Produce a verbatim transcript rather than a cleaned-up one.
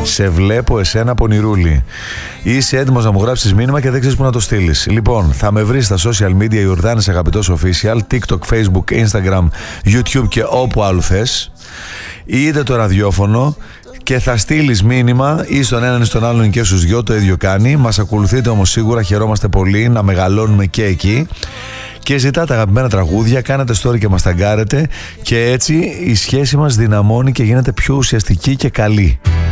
Σε βλέπω εσένα πονηρούλη. Είσαι έτοιμος να μου γράψεις μήνυμα και δεν ξέρεις που να το στείλεις. Λοιπόν, θα με βρεις στα social media Ιορδάνης Αγαπητός Official, TikTok, Facebook, Instagram, YouTube και όπου άλλου θες. Είτε το ραδιόφωνο και θα στείλεις μήνυμα ή στον έναν ή στον άλλον και στους δυο, το ίδιο κάνει. Μας ακολουθείτε όμως σίγουρα, χαιρόμαστε πολύ να μεγαλώνουμε και εκεί. Και ζητάτε αγαπημένα τραγούδια, κάνετε story και μας ταγκάρετε και έτσι η σχέση μας δυναμώνει και γίνεται πιο ουσιαστική και καλή.